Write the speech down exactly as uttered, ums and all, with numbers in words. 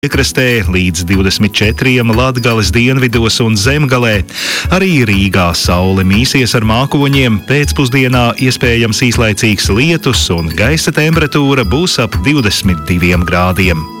Piekrastē līdz divdesmit četriem Latgales dienvidos un Zemgalē. Arī Rīgā saule mīsies ar mākoņiem, pēcpusdienā iespējams īslaicīgs lietus un gaisa temperatūra būs ap divdesmit diviem grādiem.